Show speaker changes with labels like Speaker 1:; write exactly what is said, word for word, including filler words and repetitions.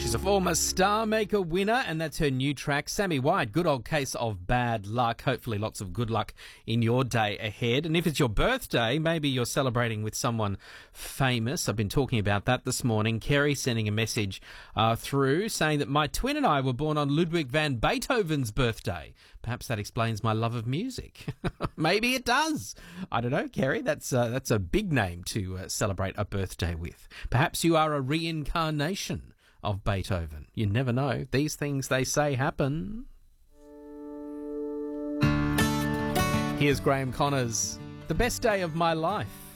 Speaker 1: She's a former Star Maker winner, and that's her new track, Sammy White, Good Old Case of Bad Luck. Hopefully lots of good luck in your day ahead. And if it's your birthday, maybe you're celebrating with someone famous. I've been talking about that this morning. Kerry sending a message uh, through saying that my twin and I were born on Ludwig van Beethoven's birthday. Perhaps that explains my love of music. Maybe it does. I don't know, Kerry. That's, uh, that's a big name to uh, celebrate a birthday with. Perhaps you are a reincarnation of Beethoven. You never know. These things, they say, happen. Here's Graham Connors, The Best Day of My Life.